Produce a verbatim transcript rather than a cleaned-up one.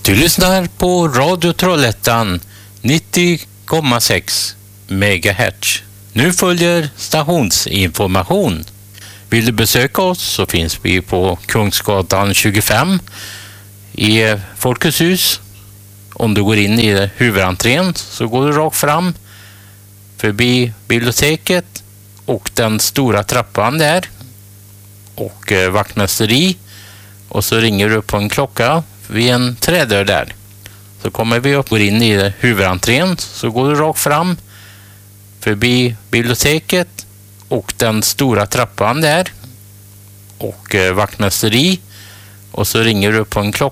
Du lyssnar på Radio Trollhättan nittio komma sex megahertz. Nu följer stationsinformation. Vill du besöka oss så finns vi på Kungsgatan tjugofem i Folkets hus. Om du går in i huvudentrén så går du rakt fram förbi biblioteket och den stora trappan där och eh, vaktmästeri, och så ringer du upp på en klocka vid en trädörr där. Så kommer vi upp och går in i huvudentrén så går du rakt fram förbi biblioteket och den stora trappan där och eh, vaktmästeri, och så ringer du upp på en klocka